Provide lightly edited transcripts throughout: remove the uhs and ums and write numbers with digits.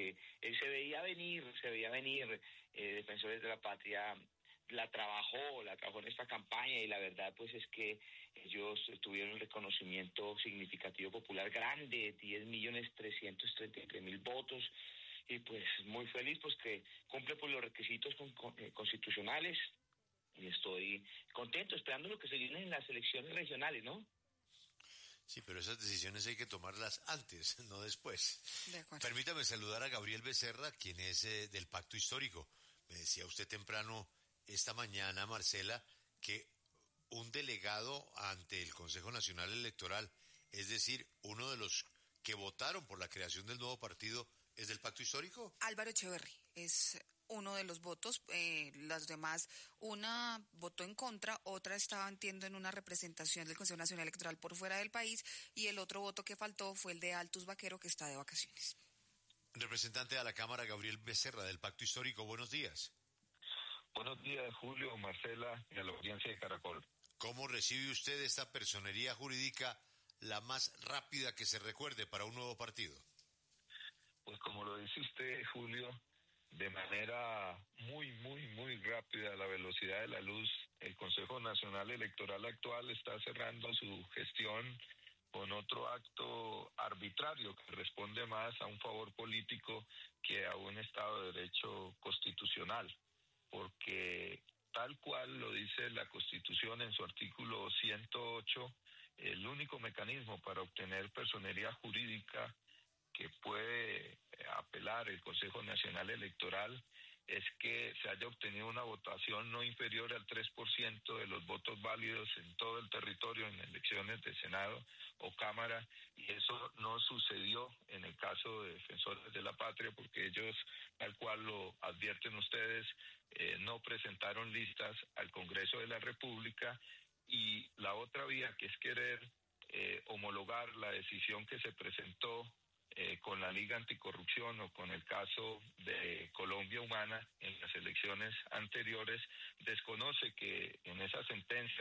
porque él se veía venir, Defensores de la Patria la trabajó en esta campaña, y la verdad pues es que ellos tuvieron un reconocimiento significativo popular grande, 10.333.000 votos, y pues muy feliz pues que cumple por los requisitos constitucionales, y estoy contento esperando lo que se viene en las elecciones regionales, ¿no? Sí, pero esas decisiones hay que tomarlas antes, no después. De acuerdo. Permítame saludar a Gabriel Becerra, quien es del Pacto Histórico. Me decía usted temprano esta mañana, Marcela, que un delegado ante el Consejo Nacional Electoral, es decir, uno de los que votaron por la creación del nuevo partido, es del Pacto Histórico. Álvaro Echeverry es uno de los votos, las demás, una votó en contra, otra estaba, entiendo, en una representación del Consejo Nacional Electoral por fuera del país, y el otro voto que faltó fue el de Altus Vaquero, que está de vacaciones. Representante a la Cámara, Gabriel Becerra, del Pacto Histórico, buenos días. Buenos días, Julio, Marcela y a la audiencia de Caracol. ¿Cómo recibe usted esta personería jurídica, la más rápida que se recuerde para un nuevo partido? Pues como lo dice usted, Julio, de manera muy rápida, a la velocidad de la luz, el Consejo Nacional Electoral actual está cerrando su gestión con otro acto arbitrario que responde más a un favor político que a un Estado de Derecho constitucional, porque tal cual lo dice la Constitución en su artículo 108, el único mecanismo para obtener personería jurídica que puede apelar el Consejo Nacional Electoral es que se haya obtenido una votación no inferior al 3% de los votos válidos en todo el territorio en elecciones de Senado o Cámara, y eso no sucedió en el caso de Defensores de la Patria, porque ellos, tal cual lo advierten ustedes, no presentaron listas al Congreso de la República, y la otra vía, que es querer homologar la decisión que se presentó con la Liga Anticorrupción o con el caso de Colombia Humana en las elecciones anteriores, desconoce que en esa sentencia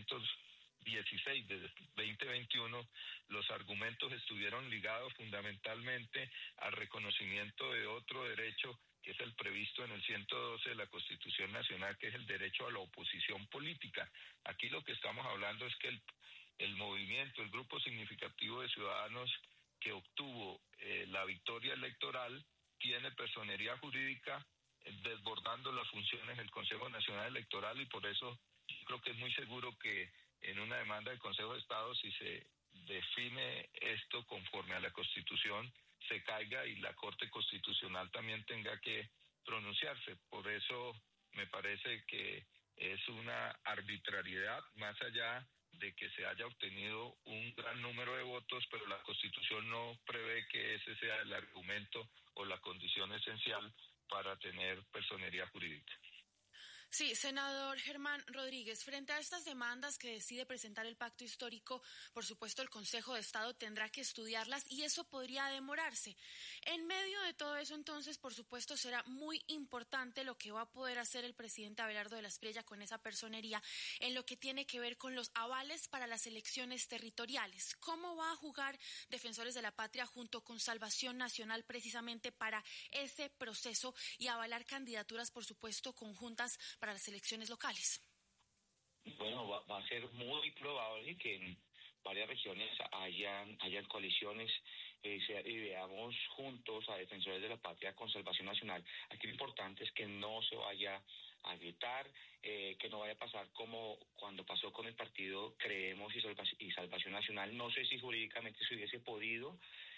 316 de 2021 los argumentos estuvieron ligados fundamentalmente al reconocimiento de otro derecho que es el previsto en el 112 de la Constitución Nacional, que es el derecho a la oposición política. Aquí lo que estamos hablando es que el movimiento, el grupo significativo de ciudadanos que obtuvo la victoria electoral, tiene personería jurídica desbordando las funciones del Consejo Nacional Electoral, y por eso yo creo que es muy seguro que en una demanda del Consejo de Estado, si se define esto conforme a la Constitución, se caiga y la Corte Constitucional también tenga que pronunciarse. Por eso me parece que es una arbitrariedad, más allá de que se haya obtenido un gran número de votos, pero la Constitución no prevé que ese sea el argumento o la condición esencial para tener personería jurídica. Sí, senador Germán Rodríguez, frente a estas demandas que decide presentar el Pacto Histórico, por supuesto el Consejo de Estado tendrá que estudiarlas y eso podría demorarse. En medio de todo eso, entonces, por supuesto, será muy importante lo que va a poder hacer el presidente Abelardo de la Espriella con esa personería en lo que tiene que ver con los avales para las elecciones territoriales. ¿Cómo va a jugar Defensores de la Patria junto con Salvación Nacional precisamente para ese proceso y avalar candidaturas, por supuesto, conjuntas para las elecciones locales? Bueno, va a ser muy probable que en varias regiones hayan coaliciones y veamos juntos a Defensores de la Patria con Salvación Nacional. Aquí lo importante es que no se vaya a gritar, que no vaya a pasar como cuando pasó con el partido Creemos y Salvación Nacional. No sé si jurídicamente se hubiese podido.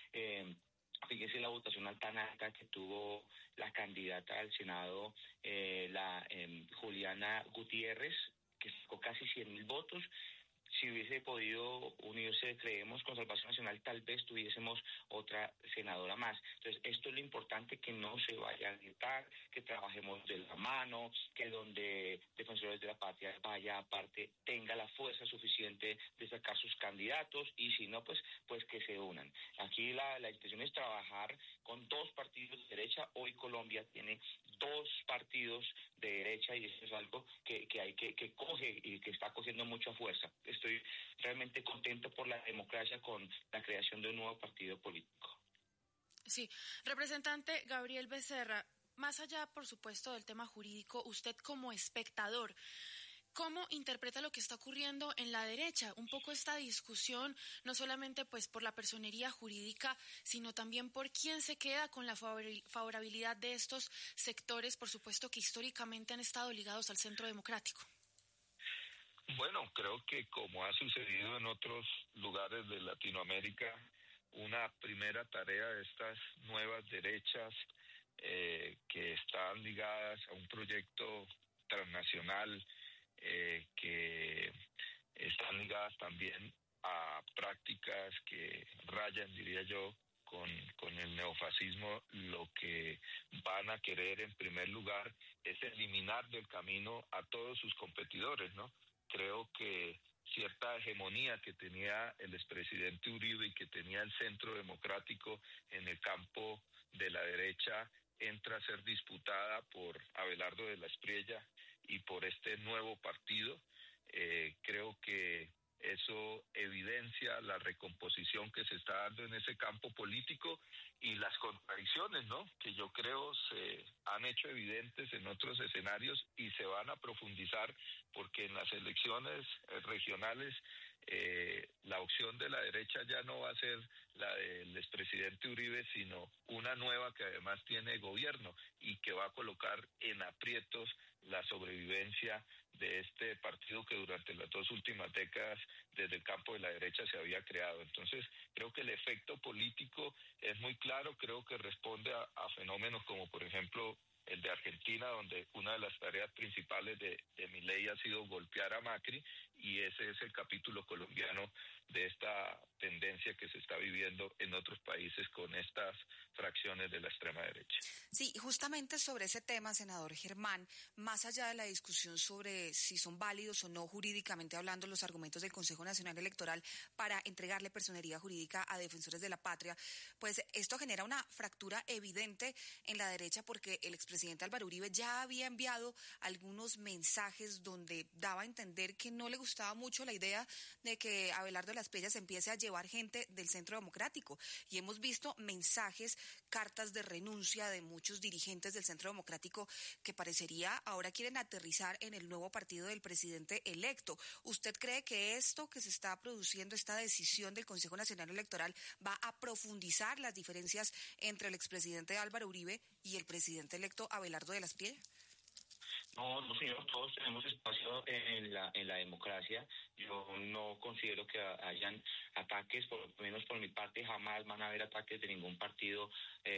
Fíjese la votación tan alta que tuvo la candidata al Senado, Juliana Gutiérrez, que sacó casi 100.000 votos. Si hubiese podido unirse, Creemos, con Salvación Nacional, tal vez tuviésemos otra senadora más. Entonces, esto es lo importante, que no se vaya a gritar, que trabajemos de la mano, que donde Defensores de la Patria vaya aparte, tenga la fuerza suficiente de sacar sus candidatos, y si no, pues que se unan. Aquí la intención es trabajar con dos partidos de derecha. Hoy Colombia tiene dos partidos de derecha, y eso es algo que coge y que está cogiendo mucha fuerza. Estoy realmente contento por la democracia con la creación de un nuevo partido político. Sí, representante Gabriel Becerra, más allá, por supuesto, del tema jurídico, usted como espectador, ¿cómo interpreta lo que está ocurriendo en la derecha? Un poco esta discusión, no solamente pues por la personería jurídica, sino también por quién se queda con la favorabilidad de estos sectores, por supuesto, que históricamente han estado ligados al centro democrático. Bueno, creo que como ha sucedido en otros lugares de Latinoamérica, una primera tarea de estas nuevas derechas que están ligadas a un proyecto transnacional, que están ligadas también a prácticas que rayan, diría yo, con el neofascismo. Lo que van a querer en primer lugar es eliminar del camino a todos sus competidores, ¿no? Creo que cierta hegemonía que tenía el expresidente Uribe y que tenía el Centro Democrático en el campo de la derecha entra a ser disputada por Abelardo de la Espriella y por este nuevo partido. Creo que eso evidencia la recomposición que se está dando en ese campo político y las contradicciones, ¿no?, que yo creo se han hecho evidentes en otros escenarios y se van a profundizar, porque en las elecciones regionales la opción de la derecha ya no va a ser la del expresidente Uribe, sino una nueva que además tiene gobierno y que va a colocar en aprietos la sobrevivencia de este partido que durante las 2 últimas décadas desde el campo de la derecha se había creado. Entonces, creo que el efecto político es muy claro, creo que responde a fenómenos como, por ejemplo, el de Argentina, donde una de las tareas principales de Milei ha sido golpear a Macri, y ese es el capítulo colombiano de esta tendencia que se está viviendo en otros países con estas fracciones de la extrema derecha. Sí, justamente sobre ese tema, senador Germán, más allá de la discusión sobre si son válidos o no jurídicamente hablando los argumentos del Consejo Nacional Electoral para entregarle personería jurídica a defensores de la patria, pues esto genera una fractura evidente en la derecha, porque el expresidente Álvaro Uribe ya había enviado algunos mensajes donde daba a entender que no le gustaba mucho la idea de que Abelardo de la Espriella se empiece a llevar gente del Centro Democrático, y hemos visto mensajes, cartas de renuncia de muchos dirigentes del Centro Democrático que parecería ahora quieren aterrizar en el nuevo partido del presidente electo. ¿Usted cree que esto que se está produciendo, esta decisión del Consejo Nacional Electoral, va a profundizar las diferencias entre el expresidente Álvaro Uribe y el presidente electo Abelardo de la Espriella? No, no, señor, todos tenemos espacio en la democracia. Yo no considero que hayan ataques, por lo menos por mi parte, jamás van a haber ataques de ningún partido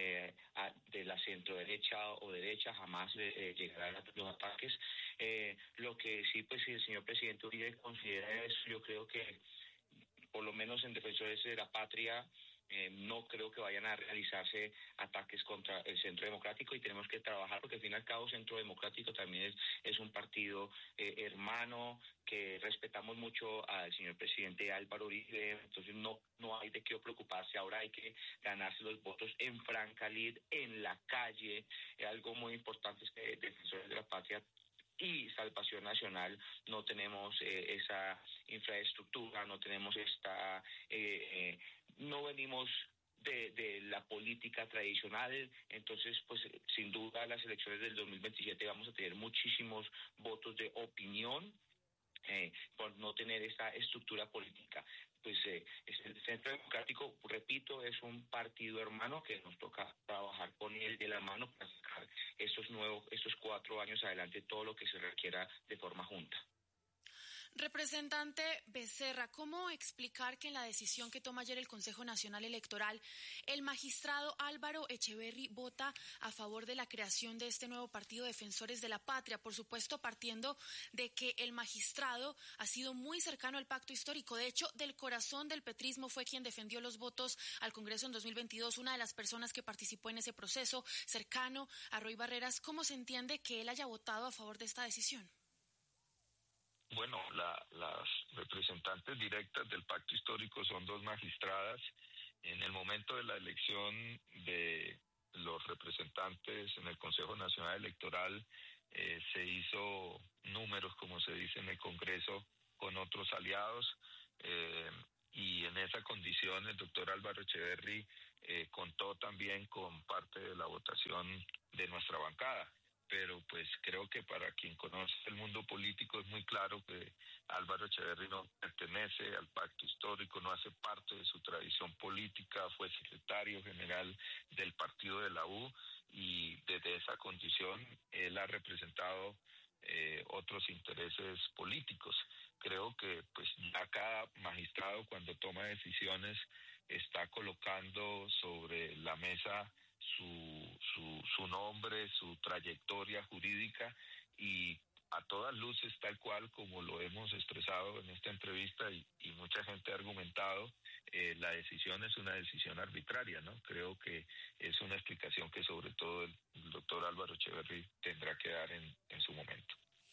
de la centro derecha o derecha, jamás llegarán los ataques. Lo que sí, pues si el señor presidente Uribe considera eso, yo creo que por lo menos en Defensores de la Patria, no creo que vayan a realizarse ataques contra el Centro Democrático, y tenemos que trabajar porque al fin y al cabo Centro Democrático también es un partido hermano, que respetamos mucho al señor presidente Álvaro Uribe. Entonces no hay de qué preocuparse. Ahora hay que ganarse los votos en franca lid, en la calle. Algo muy importante es que Defensores de la Patria y Salvación Nacional no tenemos esa infraestructura, no tenemos no venimos de la política tradicional. Entonces, pues sin duda las elecciones del 2027 vamos a tener muchísimos votos de opinión, por no tener esa estructura política. Pues el Centro Democrático, repito, es un partido hermano que nos toca trabajar con él de la mano para sacar estos 4 años adelante todo lo que se requiera de forma junta. Representante Becerra, ¿cómo explicar que en la decisión que toma ayer el Consejo Nacional Electoral, el magistrado Álvaro Echeverri vota a favor de la creación de este nuevo partido Defensores de la Patria? Por supuesto, partiendo de que el magistrado ha sido muy cercano al pacto histórico. De hecho, del corazón del petrismo fue quien defendió los votos al Congreso en 2022, una de las personas que participó en ese proceso, cercano a Roy Barreras. ¿Cómo se entiende que él haya votado a favor de esta decisión? Bueno, las representantes directas del pacto histórico son 2 magistradas. En el momento de la elección de los representantes en el Consejo Nacional Electoral, se hizo números, como se dice en el Congreso, con otros aliados, y en esa condición el doctor Álvaro Echeverri contó también con parte de la votación de nuestra bancada. Pero pues creo que para quien conoce el mundo político es muy claro que Álvaro Echeverri no pertenece al pacto histórico, no hace parte de su tradición política, fue secretario general del partido de la U y desde esa condición él ha representado otros intereses políticos. Creo que pues ya cada magistrado cuando toma decisiones está colocando sobre la mesa su nombre, su trayectoria jurídica y a todas luces, tal cual como lo hemos expresado en esta entrevista y mucha gente ha argumentado, la decisión es una decisión arbitraria, ¿no? Creo que es una explicación que sobre todo el doctor Álvaro Echeverri tendrá que dar en su momento.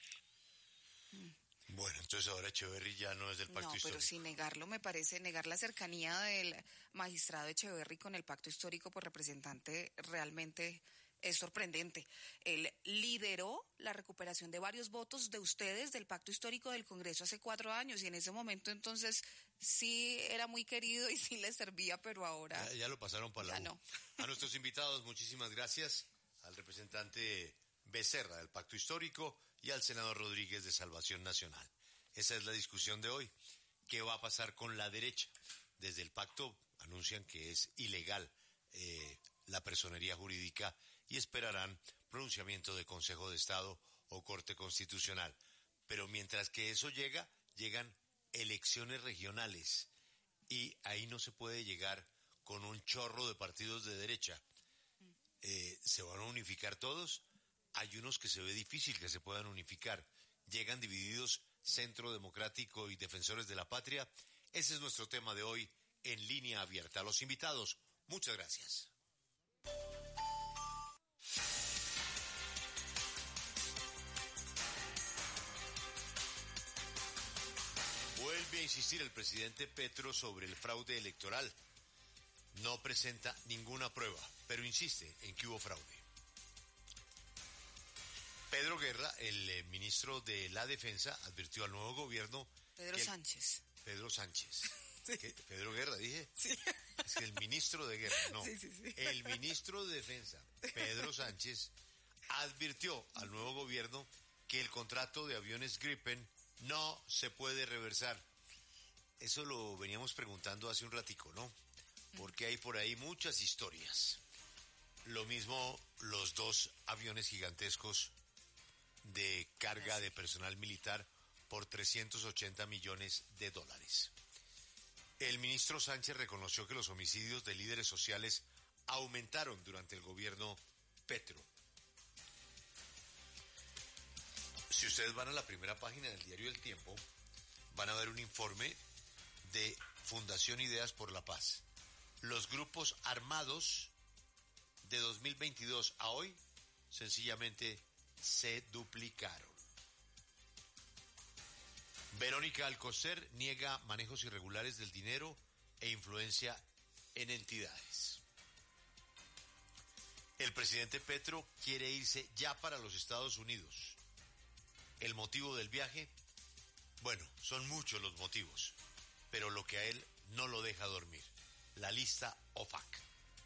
Bueno, entonces ahora Echeverri ya no es del pacto histórico. No, pero sin negarlo, me parece negar la cercanía del magistrado Echeverri con el pacto histórico por representante realmente es sorprendente. Él lideró la recuperación de varios votos de ustedes del pacto histórico del Congreso hace 4 años y en ese momento entonces sí era muy querido y sí le servía, pero ahora... Ya lo pasaron para la U. No. A nuestros invitados, muchísimas gracias. Al representante Becerra del Pacto Histórico y al senador Rodríguez de Salvación Nacional. Esa es la discusión de hoy. ¿Qué va a pasar con la derecha? Desde el pacto anuncian que es ilegal la personería jurídica y esperarán pronunciamiento de Consejo de Estado o Corte Constitucional. Pero mientras que eso llegan elecciones regionales y ahí no se puede llegar con un chorro de partidos de derecha. ¿Se van a unificar todos? Hay unos que se ve difícil que se puedan unificar. Llegan divididos Centro Democrático y Defensores de la Patria. Ese es nuestro tema de hoy en Línea Abierta. A los invitados, muchas gracias. Vuelve a insistir el presidente Petro sobre el fraude electoral. No presenta ninguna prueba, pero insiste en que hubo fraude. Pedro Guerra, el ministro de la Defensa, advirtió al nuevo gobierno... Pedro Sánchez. Sí. Pedro Guerra, dije. Sí. Es que el ministro de Guerra, no. Sí. El ministro de Defensa, Pedro Sánchez, advirtió al nuevo gobierno que el contrato de aviones Gripen no se puede reversar. Eso lo veníamos preguntando hace un ratico, ¿no? Porque hay por ahí muchas historias. Lo mismo los 2 aviones gigantescos de carga de personal militar por $380 millones. El ministro Sánchez reconoció que los homicidios de líderes sociales aumentaron durante el gobierno Petro. Si ustedes van a la primera página del diario El Tiempo, van a ver un informe de Fundación Ideas por la Paz. Los grupos armados de 2022 a hoy sencillamente se duplicaron. Verónica Alcocer niega manejos irregulares del dinero e influencia en entidades. El presidente Petro quiere irse ya para los Estados Unidos. ¿El motivo del viaje? Bueno, son muchos los motivos, pero lo que a él no lo deja dormir: la lista OFAC.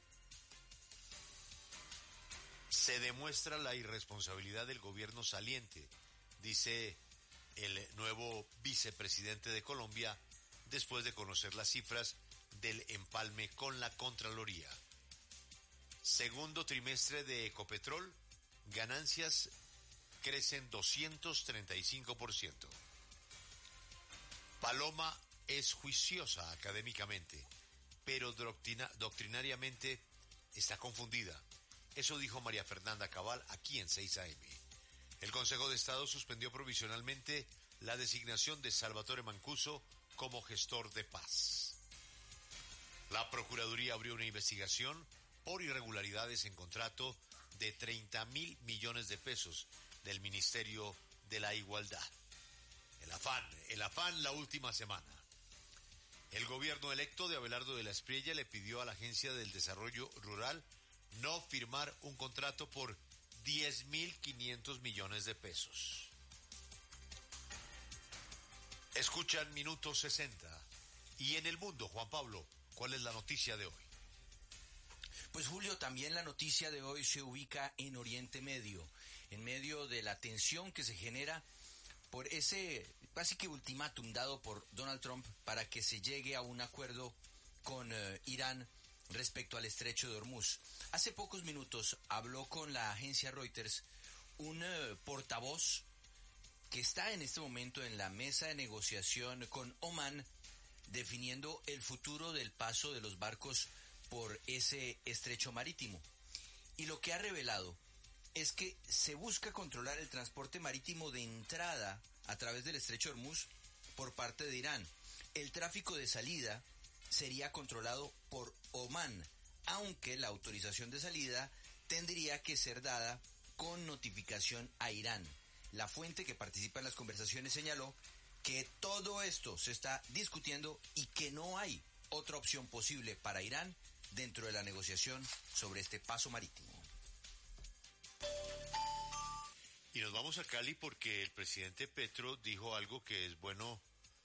Se demuestra la irresponsabilidad del gobierno saliente, dice el nuevo vicepresidente de Colombia, después de conocer las cifras del empalme con la Contraloría. Segundo trimestre de Ecopetrol, ganancias crecen 235%. Paloma es juiciosa académicamente, pero doctrinariamente está confundida. Eso dijo María Fernanda Cabal aquí en 6 AM. El Consejo de Estado suspendió provisionalmente la designación de Salvatore Mancuso como gestor de paz. La Procuraduría abrió una investigación por irregularidades en contrato de 30.000 millones de pesos del Ministerio de la Igualdad. El afán la última semana. El gobierno electo de Abelardo de la Espriella le pidió a la Agencia del Desarrollo Rural no firmar un contrato por 10.500 millones de pesos. Escuchan Minuto 60. Y en el mundo, Juan Pablo, ¿cuál es la noticia de hoy? Pues Julio, también la noticia de hoy se ubica en Oriente Medio, en medio de la tensión que se genera por ese casi que ultimátum dado por Donald Trump para que se llegue a un acuerdo con Irán respecto al estrecho de Hormuz. Hace pocos minutos habló con la agencia Reuters un portavoz que está en este momento en la mesa de negociación con Omán, definiendo el futuro del paso de los barcos por ese estrecho marítimo. Y lo que ha revelado es que se busca controlar el transporte marítimo de entrada a través del estrecho de Hormuz por parte de Irán. El tráfico de salida sería controlado por Omán, aunque la autorización de salida tendría que ser dada con notificación a Irán. La fuente que participa en las conversaciones señaló que todo esto se está discutiendo y que no hay otra opción posible para Irán dentro de la negociación sobre este paso marítimo. Y nos vamos a Cali porque el presidente Petro dijo algo que es bueno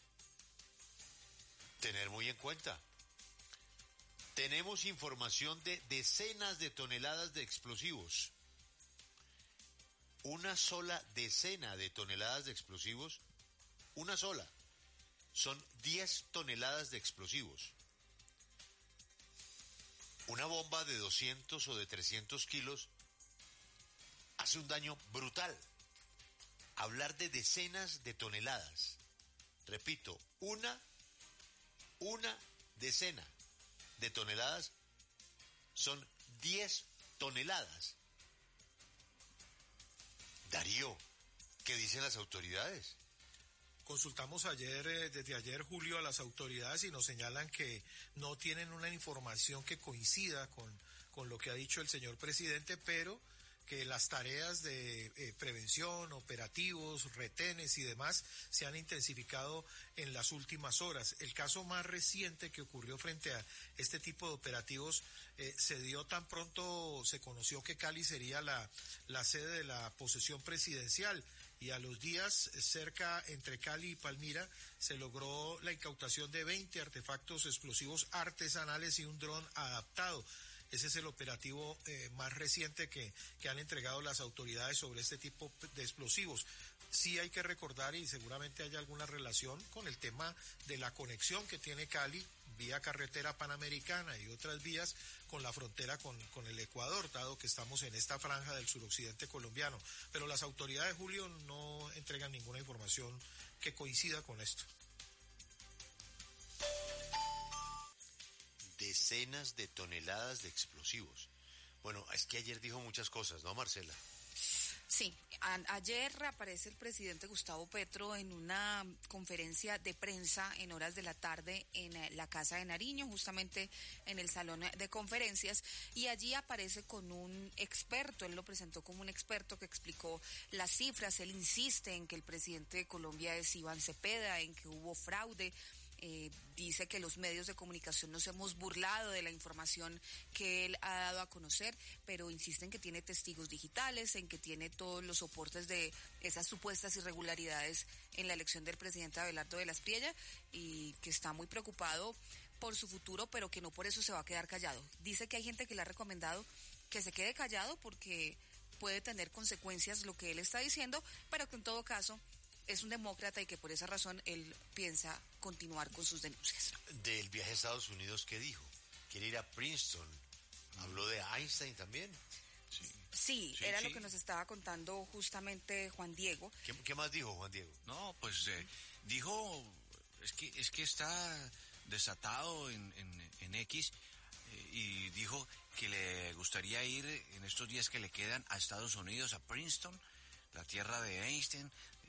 tener muy en cuenta. Tenemos información de decenas de toneladas de explosivos. Una sola decena de toneladas de explosivos, una sola, son 10 toneladas de explosivos. Una bomba de 200 o de 300 kilos hace un daño brutal. Hablar de decenas de toneladas. Repito, una decena de toneladas son 10 toneladas. Darío, ¿qué dicen las autoridades? Consultamos desde ayer, Julio, a las autoridades y nos señalan que no tienen una información que coincida con lo que ha dicho el señor presidente, pero que las tareas de prevención, operativos, retenes y demás se han intensificado en las últimas horas. El caso más reciente que ocurrió frente a este tipo de operativos se dio tan pronto se conoció que Cali sería la sede de la posesión presidencial, y a los días cerca entre Cali y Palmira se logró la incautación de 20 artefactos explosivos artesanales y un dron adaptado. Ese es el operativo más reciente que han entregado las autoridades sobre este tipo de explosivos. Sí hay que recordar, y seguramente hay alguna relación con el tema de la conexión que tiene Cali vía carretera panamericana y otras vías con la frontera con el Ecuador, dado que estamos en esta franja del suroccidente colombiano. Pero las autoridades, Julio, no entregan ninguna información que coincida con esto. Decenas de toneladas de explosivos. Bueno, es que ayer dijo muchas cosas, ¿no, Marcela? Sí, ayer reaparece el presidente Gustavo Petro en una conferencia de prensa en horas de la tarde en la Casa de Nariño, justamente en el salón de conferencias, y allí aparece con un experto. Él lo presentó como un experto que explicó las cifras. Él insiste en que el presidente de Colombia es Iván Cepeda, en que hubo fraude. Dice que los medios de comunicación nos hemos burlado de la información que él ha dado a conocer, pero insiste en que tiene testigos digitales, en que tiene todos los soportes de esas supuestas irregularidades en la elección del presidente Abelardo de las Priella, y que está muy preocupado por su futuro, pero que no por eso se va a quedar callado. Dice que hay gente que le ha recomendado que se quede callado porque puede tener consecuencias lo que él está diciendo, pero que en todo caso es un demócrata y que por esa razón él piensa continuar con sus denuncias. Del viaje a Estados Unidos, ¿qué dijo? Quiere ir a Princeton. Habló de Einstein también. Sí, era lo que nos estaba contando justamente Juan Diego. ¿Qué más dijo Juan Diego? No, pues dijo, es que está desatado en X, y dijo que le gustaría ir en estos días que le quedan a Estados Unidos, a Princeton, la tierra de Einstein,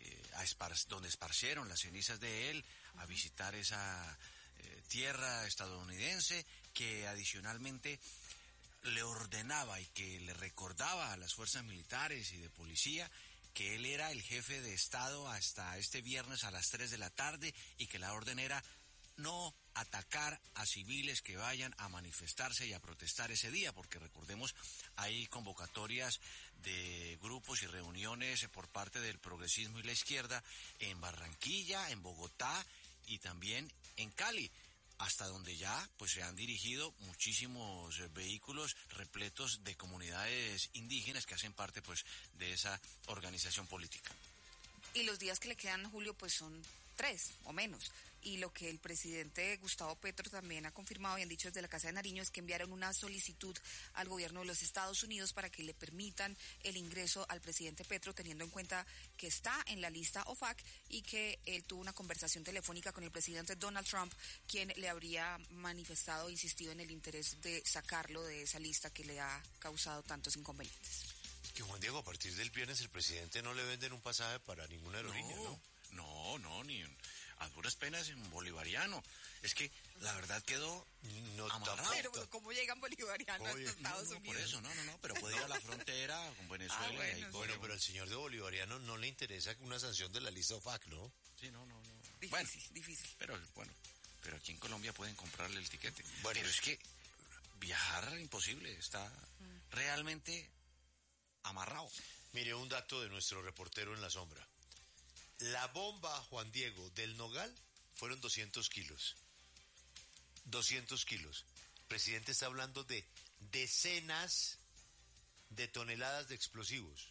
donde esparcieron las cenizas de él, a visitar esa tierra estadounidense, que adicionalmente le ordenaba y que le recordaba a las fuerzas militares y de policía que él era el jefe de Estado hasta este viernes a las 3 de la tarde y que la orden era no atacar a civiles que vayan a manifestarse y a protestar ese día, porque recordemos, hay convocatorias de grupos y reuniones por parte del progresismo y la izquierda en Barranquilla, en Bogotá y también en Cali. hasta donde ya pues se han dirigido muchísimos vehículos repletos de comunidades indígenas que hacen parte pues de esa organización política. Y los días que le quedan, Julio, pues son 3 o menos. Y lo que el presidente Gustavo Petro también ha confirmado y han dicho desde la Casa de Nariño es que enviaron una solicitud al gobierno de los Estados Unidos para que le permitan el ingreso al presidente Petro, teniendo en cuenta que está en la lista OFAC y que él tuvo una conversación telefónica con el presidente Donald Trump, quien le habría manifestado, insistido en el interés de sacarlo de esa lista que le ha causado tantos inconvenientes. Que Juan Diego, a partir del viernes el presidente no le venden un pasaje para ninguna aerolínea, ¿no? No, ni a duras penas en bolivariano. Es que la verdad quedó amarrado. Pero ¿cómo llegan bolivarianos a Estados Unidos? Por eso, no, pero puede ir a la frontera con Venezuela. Bueno, pero al señor de bolivariano no le interesa una sanción de la lista OFAC, ¿no? Sí, no. Difícil. Pero aquí en Colombia pueden comprarle el tiquete. Bueno, pero es que viajar imposible, está realmente amarrado. Mire, un dato de nuestro reportero en la sombra. La bomba, Juan Diego, del Nogal fueron 200 kilos. 200 kilos. El presidente está hablando de decenas de toneladas de explosivos.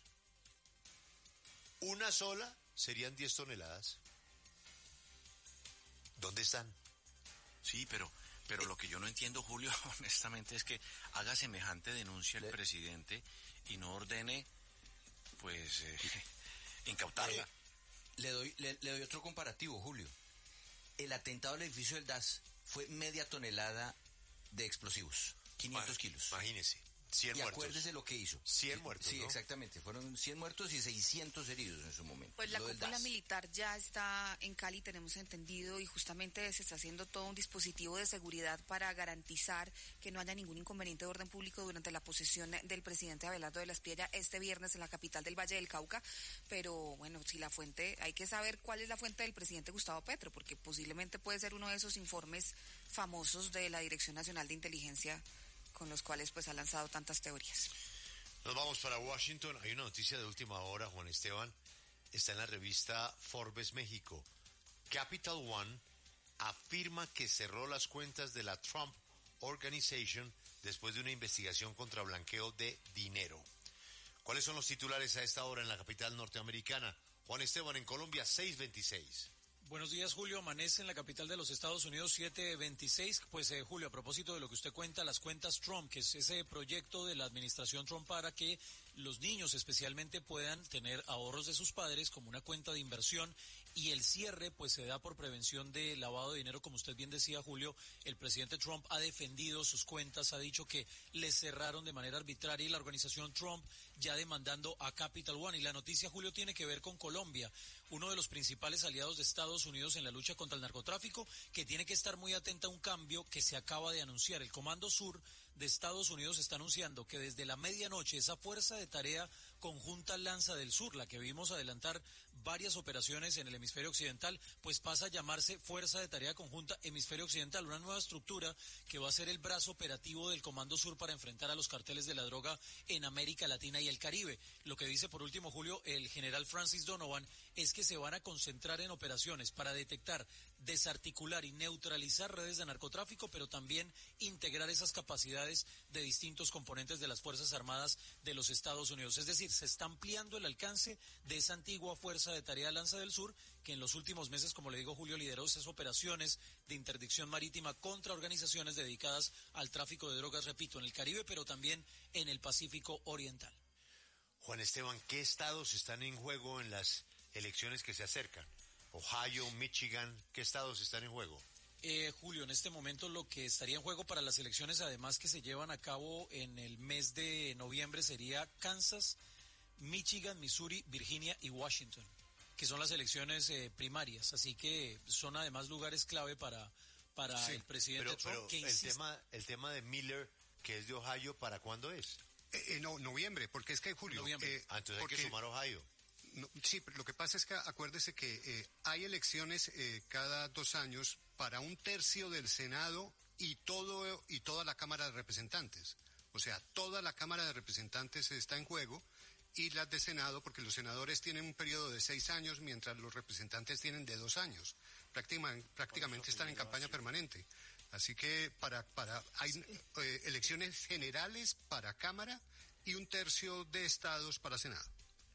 Una sola serían 10 toneladas. ¿Dónde están? Sí, pero lo que yo no entiendo, Julio, honestamente, es que haga semejante denuncia el presidente y no ordene, pues, incautarla. Le doy otro comparativo, Julio. El atentado al edificio del DAS fue media tonelada de explosivos, 500 kilos. Imagínese, 100 muertos. Y acuérdese lo que hizo. 100 muertos, Sí, ¿no? Exactamente. Fueron 100 muertos y 600 heridos en su momento. Pues la cúpula militar ya está en Cali, tenemos entendido, y justamente se está haciendo todo un dispositivo de seguridad para garantizar que no haya ningún inconveniente de orden público durante la posesión del presidente Abelardo de la Espriella este viernes en la capital del Valle del Cauca. Pero bueno, si la fuente, hay que saber cuál es la fuente del presidente Gustavo Petro, porque posiblemente puede ser uno de esos informes famosos de la Dirección Nacional de Inteligencia con los cuales pues ha lanzado tantas teorías. Nos vamos para Washington. Hay una noticia de última hora, Juan Esteban. Está en la revista Forbes México. Capital One afirma que cerró las cuentas de la Trump Organization después de una investigación contra blanqueo de dinero. ¿Cuáles son los titulares a esta hora en la capital norteamericana? Juan Esteban, en Colombia, 6:26. Buenos días, Julio. Amanece en la capital de los Estados Unidos, 7:26. Pues, Julio, a propósito de lo que usted cuenta, las cuentas Trump, que es ese proyecto de la administración Trump para que los niños especialmente puedan tener ahorros de sus padres como una cuenta de inversión, y el cierre pues se da por prevención de lavado de dinero, como usted bien decía, Julio. El presidente Trump ha defendido sus cuentas, ha dicho que les cerraron de manera arbitraria, y la organización Trump ya demandando a Capital One. Y la noticia, Julio, tiene que ver con Colombia, uno de los principales aliados de Estados Unidos en la lucha contra el narcotráfico, que tiene que estar muy atenta a un cambio que se acaba de anunciar. El Comando Sur de Estados Unidos está anunciando que desde la medianoche esa fuerza de tarea conjunta Lanza del Sur, la que vimos adelantar varias operaciones en el hemisferio occidental, pues pasa a llamarse Fuerza de Tarea Conjunta Hemisferio Occidental, una nueva estructura que va a ser el brazo operativo del Comando Sur para enfrentar a los carteles de la droga en América Latina y el Caribe. Lo que dice por último, Julio, el general Francis Donovan es que se van a concentrar en operaciones para detectar, desarticular y neutralizar redes de narcotráfico, pero también integrar esas capacidades de distintos componentes de las Fuerzas Armadas de los Estados Unidos. Es decir, se está ampliando el alcance de esa antigua Fuerza de Tarea Lanza del Sur, que en los últimos meses, como le digo, Julio, lideró esas operaciones de interdicción marítima contra organizaciones dedicadas al tráfico de drogas, repito, en el Caribe, pero también en el Pacífico Oriental. Juan Esteban, ¿qué estados están en juego en las elecciones que se acercan? Ohio, Michigan, ¿qué estados están en juego? Julio, en este momento lo que estaría en juego para las elecciones, además que se llevan a cabo en el mes de noviembre, sería Kansas, Michigan, Missouri, Virginia y Washington, que son las elecciones primarias. Así que son además lugares clave para sí, el presidente Trump. Pero el tema de Miller, que es de Ohio, ¿para cuándo es? No, noviembre, porque es que Julio... entonces hay que sumar Ohio. No, sí, pero lo que pasa es que acuérdese que hay elecciones cada 2 años para 1/3 del Senado y toda la Cámara de Representantes. O sea, toda la Cámara de Representantes está en juego, y las de Senado, porque los senadores tienen un periodo de 6 años, mientras los representantes tienen de 2 años. Prácticamente están en campaña permanente. Así que hay elecciones generales para Cámara y un tercio de estados para Senado.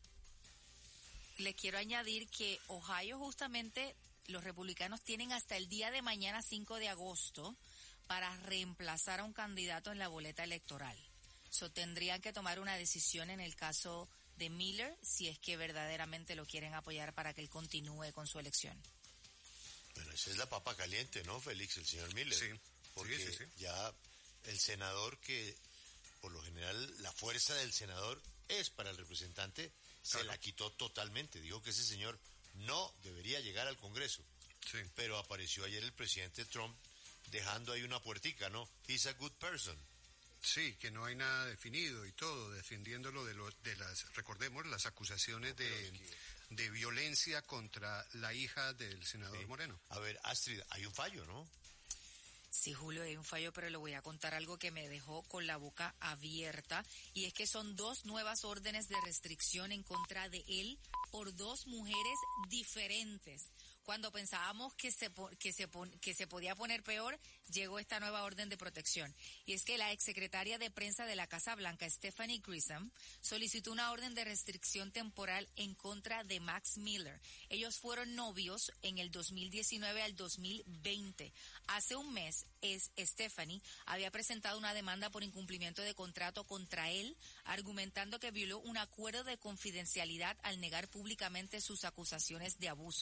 Le quiero añadir que Ohio justamente los republicanos tienen hasta el día de mañana 5 de agosto para reemplazar a un candidato en la boleta electoral. Tendrían que tomar una decisión en el caso de Miller si es que verdaderamente lo quieren apoyar para que él continúe con su elección. Bueno, esa es la papa caliente, ¿no, Félix? El señor Miller. Sí. Porque sí. ya el senador que, por lo general, la fuerza del senador es para el representante, se la quitó totalmente. Dijo que ese señor no debería llegar al Congreso. Sí. Pero apareció ayer el presidente Trump dejando ahí una puertica, ¿no? He's a good person. Sí, que no hay nada definido y todo, defendiéndolo recordemos, las acusaciones de violencia contra la hija del senador Moreno. A ver, Astrid, hay un fallo, ¿no? Sí, Julio, hay un fallo, pero le voy a contar algo que me dejó con la boca abierta, y es que son 2 nuevas órdenes de restricción en contra de él por 2 mujeres diferentes. Cuando pensábamos que se podía poner peor, llegó esta nueva orden de protección. Y es que la exsecretaria de prensa de la Casa Blanca, Stephanie Grisham, solicitó una orden de restricción temporal en contra de Max Miller. Ellos fueron novios en el 2019 al 2020. Hace un mes, Stephanie había presentado una demanda por incumplimiento de contrato contra él, argumentando que violó un acuerdo de confidencialidad al negar públicamente sus acusaciones de abuso.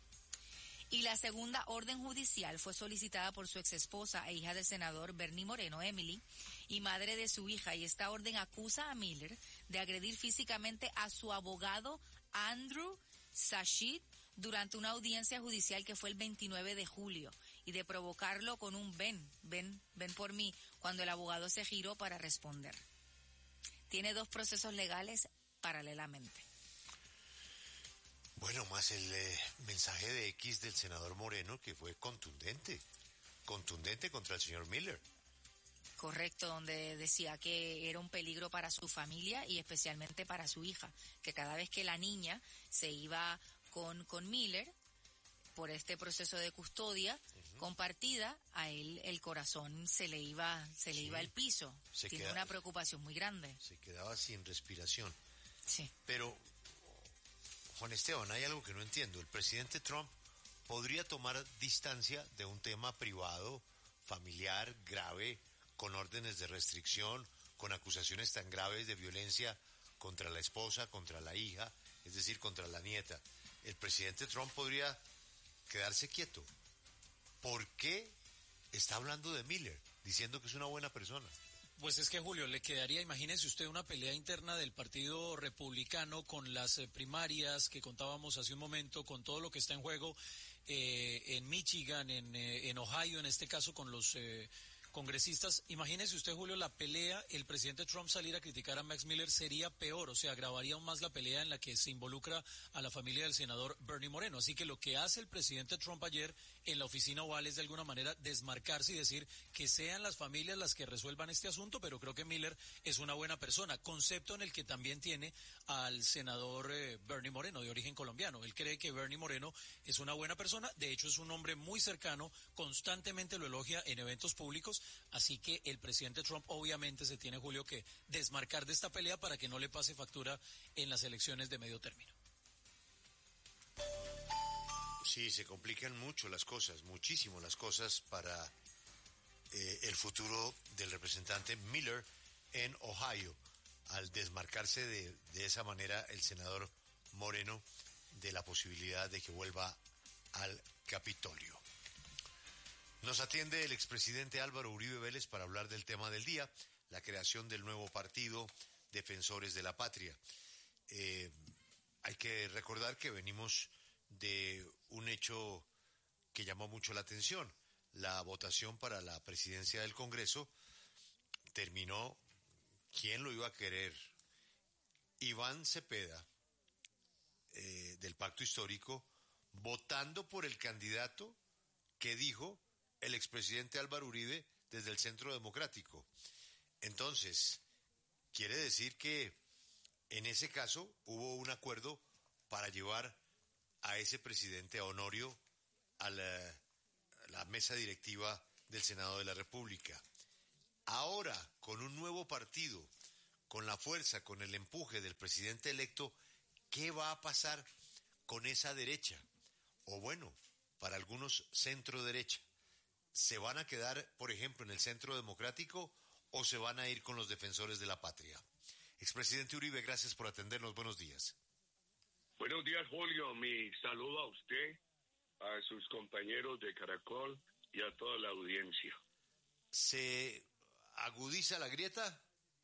Y la segunda orden judicial fue solicitada por su exesposa e hija del senador Bernie Moreno, Emily, y madre de su hija, y esta orden acusa a Miller de agredir físicamente a su abogado Andrew Sashid durante una audiencia judicial que fue el 29 de julio, y de provocarlo con un ven por mí, cuando el abogado se giró para responder. Tiene 2 procesos legales paralelamente. Bueno, más el mensaje de X del senador Moreno, que fue contundente contra el señor Miller. Correcto, donde decía que era un peligro para su familia y especialmente para su hija, que cada vez que la niña se iba con Miller por este proceso de custodia compartida, a él el corazón se le iba al piso. Tiene una preocupación muy grande. Se quedaba sin respiración. Sí. Pero, Juan Esteban, hay algo que no entiendo. El presidente Trump podría tomar distancia de un tema privado, familiar, grave, con órdenes de restricción, con acusaciones tan graves de violencia contra la esposa, contra la hija, es decir, contra la nieta. El presidente Trump podría quedarse quieto. ¿Por qué está hablando de Miller, diciendo que es una buena persona? Pues es que, Julio, le quedaría, imagínese usted, una pelea interna del Partido Republicano con las primarias que contábamos hace un momento, con todo lo que está en juego en Michigan, en Ohio, en este caso con los congresistas. Imagínese usted, Julio, la pelea, el presidente Trump salir a criticar a Max Miller sería peor, o sea, agravaría aún más la pelea en la que se involucra a la familia del senador Bernie Moreno. Así que lo que hace el presidente Trump ayer en la oficina oval es de alguna manera desmarcarse y decir que sean las familias las que resuelvan este asunto, pero creo que Miller es una buena persona, concepto en el que también tiene al senador Bernie Moreno, de origen colombiano. Él cree que Bernie Moreno es una buena persona, de hecho es un hombre muy cercano, constantemente lo elogia en eventos públicos, así que el presidente Trump obviamente se tiene, Julio, que desmarcar de esta pelea para que no le pase factura en las elecciones de medio término. Sí, se complican mucho las cosas, muchísimo las cosas para el futuro del representante Miller en Ohio, al desmarcarse de esa manera el senador Moreno de la posibilidad de que vuelva al Capitolio. Nos atiende el expresidente Álvaro Uribe Vélez para hablar del tema del día, la creación del nuevo partido Defensores de la Patria. Hay que recordar que venimos de un hecho que llamó mucho la atención. La votación para la presidencia del Congreso terminó, ¿quién lo iba a querer? Iván Cepeda, del Pacto Histórico, votando por el candidato que dijo el expresidente Álvaro Uribe desde el Centro Democrático. Entonces, quiere decir que en ese caso hubo un acuerdo para llevar a ese presidente, a Honorio, a la mesa directiva del Senado de la República. Ahora, con un nuevo partido, con la fuerza, con el empuje del presidente electo, ¿qué va a pasar con esa derecha? O bueno, para algunos centro derecha. ¿Se van a quedar, por ejemplo, en el centro democrático o se van a ir con los defensores de la patria? Expresidente Uribe, gracias por atendernos. Buenos días. Buenos días, Julio. Mi saludo a usted, a sus compañeros de Caracol y a toda la audiencia. ¿Se agudiza la grieta?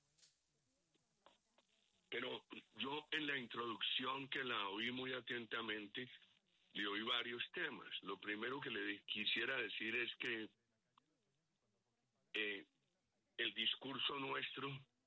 Pero yo en la introducción, que la oí muy atentamente, le oí varios temas. Lo primero que le quisiera decir es que el discurso nuestro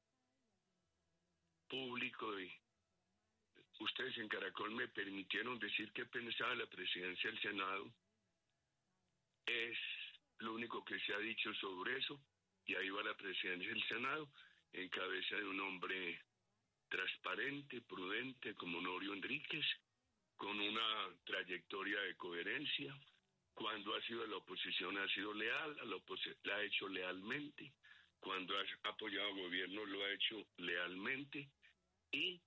público, y ustedes en Caracol me permitieron decir qué pensaba la presidencia del Senado, es lo único que se ha dicho sobre eso, y ahí va la presidencia del Senado en cabeza de un hombre transparente, prudente, como Honorio Enríquez, con una trayectoria de coherencia. Cuando ha sido de la oposición ha sido leal, la ha hecho lealmente. Cuando ha apoyado al gobierno lo ha hecho lealmente. Y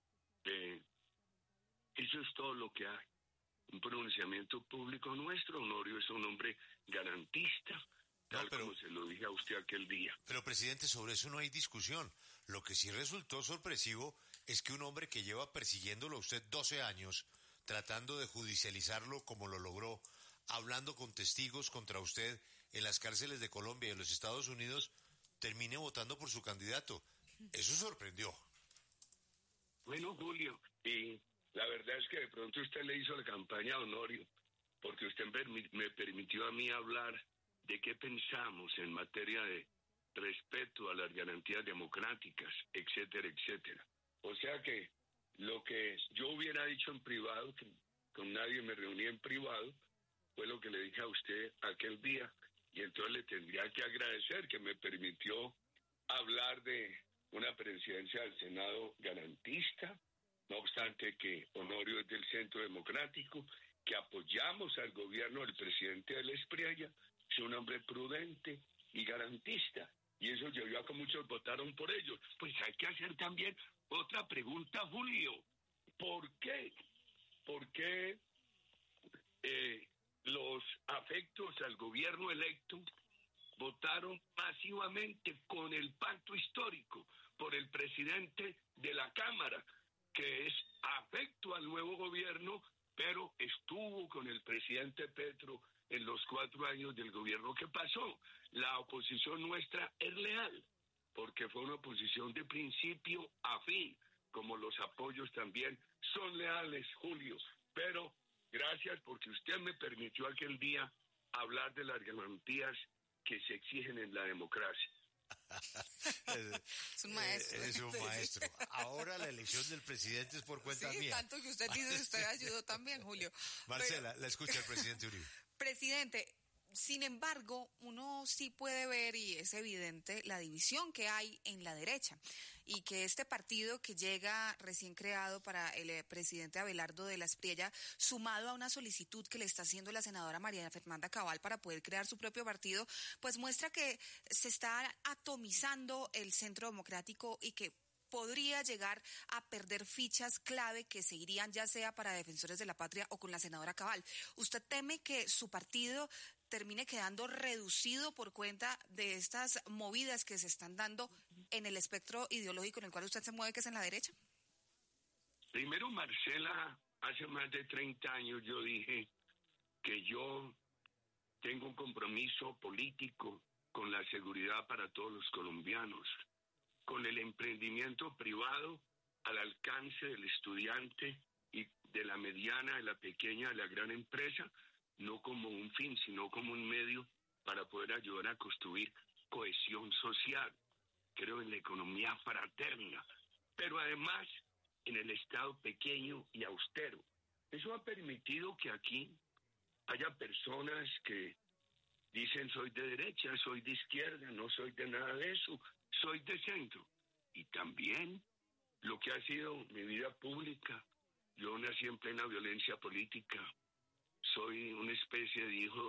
eso es todo lo que hay. Un pronunciamiento público nuestro. Honorio es un hombre garantista, como se lo dije a usted aquel día. Pero, presidente, sobre eso no hay discusión. Lo que sí resultó sorpresivo es que un hombre que lleva persiguiéndolo a usted 12 años, tratando de judicializarlo como lo logró, hablando con testigos contra usted en las cárceles de Colombia y de los Estados Unidos, termine votando por su candidato. Eso sorprendió. Bueno, Julio, y la verdad es que de pronto usted le hizo la campaña a Honorio, porque usted me permitió a mí hablar de qué pensamos en materia de respeto a las garantías democráticas, etcétera, etcétera. O sea que lo que yo hubiera dicho en privado, que con nadie me reuní en privado, fue lo que le dije a usted aquel día, y entonces le tendría que agradecer que me permitió hablar de una presidencia del Senado garantista, no obstante que Honorio es del Centro Democrático, que apoyamos al gobierno del presidente del Espriella, es un hombre prudente y garantista, y eso llevó a que muchos votaron por ellos. Pues hay que hacer también otra pregunta, Julio. ¿Por qué? ¿Por qué los afectos al gobierno electo votaron masivamente con el pacto histórico por el presidente de la Cámara, que es afecto al nuevo gobierno, pero estuvo con el presidente Petro en los 4 años del gobierno que pasó? La oposición nuestra es leal, porque fue una oposición de principio a fin, como los apoyos también son leales, Julio. Pero gracias porque usted me permitió aquel día hablar de las garantías que se exigen en la democracia. Es un maestro. Es un maestro. Ahora la elección del presidente es por cuenta mía. Sí, tanto que usted dice, usted ayudó también, Julio. Marcela, la escucha el presidente Uribe. Presidente, sin embargo, uno sí puede ver, y es evidente, la división que hay en la derecha, y que este partido que llega recién creado para el presidente Abelardo de la Espriella, sumado a una solicitud que le está haciendo la senadora María Fernanda Cabal para poder crear su propio partido, pues muestra que se está atomizando el Centro Democrático y que podría llegar a perder fichas clave que se irían ya sea para Defensores de la Patria o con la senadora Cabal. ¿Usted teme que su partido termine quedando reducido por cuenta de estas movidas que se están dando en el espectro ideológico en el cual usted se mueve, que es en la derecha? Primero, Marcela, hace más de 30 años yo dije que yo tengo un compromiso político con la seguridad para todos los colombianos, con el emprendimiento privado al alcance del estudiante y de la mediana, de la pequeña, de la gran empresa, no como un fin, sino como un medio para poder ayudar a construir cohesión social. Creo en la economía fraterna, pero además en el Estado pequeño y austero. Eso ha permitido que aquí haya personas que dicen soy de derecha, soy de izquierda, no soy de nada de eso, soy de centro. Y también lo que ha sido mi vida pública, yo nací en plena violencia política, soy una especie de hijo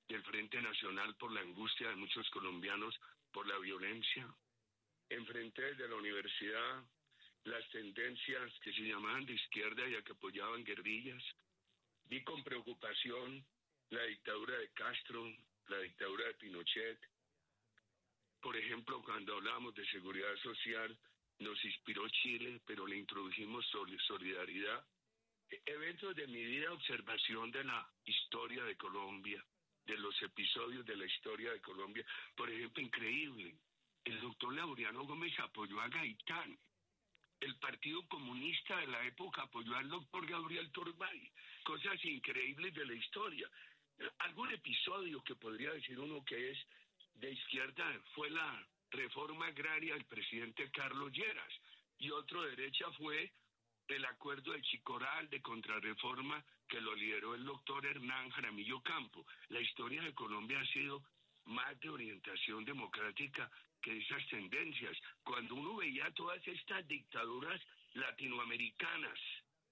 del Frente Nacional por la angustia de muchos colombianos por la violencia. Enfrenté desde la universidad las tendencias que se llamaban de izquierda y a que apoyaban guerrillas. Vi con preocupación la dictadura de Castro, la dictadura de Pinochet. Por ejemplo, cuando hablamos de seguridad social, nos inspiró Chile, pero le introdujimos solidaridad. Eventos de mi vida, observación de la historia de Colombia, de los episodios de la historia de Colombia. Por ejemplo, increíble, el doctor Laureano Gómez apoyó a Gaitán. El Partido Comunista de la época apoyó al doctor Gabriel Turbay. Cosas increíbles de la historia. Algún episodio que podría decir uno que es de izquierda fue la reforma agraria del presidente Carlos Lleras, y otro de derecha fue el acuerdo de Chicoral de contrarreforma que lo lideró el doctor Hernán Jaramillo Campo. La historia de Colombia ha sido más de orientación democrática que esas tendencias. Cuando uno veía todas estas dictaduras latinoamericanas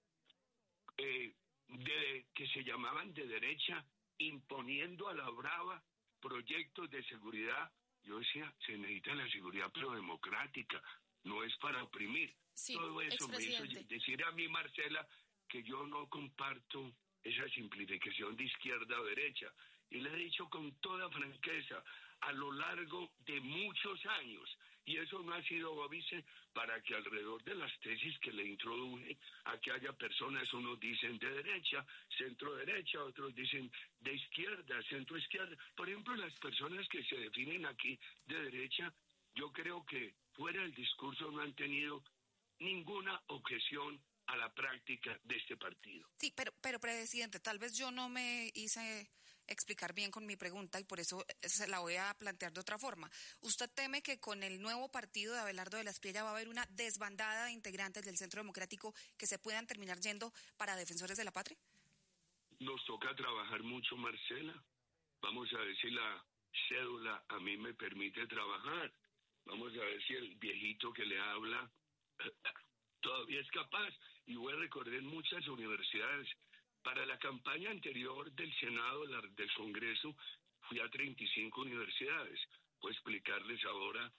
que se llamaban de derecha, imponiendo a la brava proyectos de seguridad, yo decía, se necesita la seguridad pero democrática, no es para oprimir. Sí, todo eso me hizo decir a mí, Marcela, que yo no comparto esa simplificación de izquierda o derecha. Y le he dicho con toda franqueza, a lo largo de muchos años, y eso no ha sido óbice para que alrededor de las tesis que le introduje, a que haya personas, unos dicen de derecha, centro derecha, otros dicen de izquierda, centro izquierda. Por ejemplo, las personas que se definen aquí de derecha, yo creo que fuera del discurso no han tenido ninguna objeción a la práctica de este partido. Sí, pero presidente, tal vez yo no me hice explicar bien con mi pregunta y por eso se la voy a plantear de otra forma. ¿Usted teme que con el nuevo partido de Abelardo de la Espriella va a haber una desbandada de integrantes del Centro Democrático que se puedan terminar yendo para Defensores de la Patria? Nos toca trabajar mucho, Marcela. Vamos a ver si la cédula a mí me permite trabajar. Vamos a ver si el viejito que le habla todavía es capaz. Y voy a recordar muchas universidades. Para la campaña anterior del Senado, del Congreso, fui a 35 universidades. Puedo explicarles ahora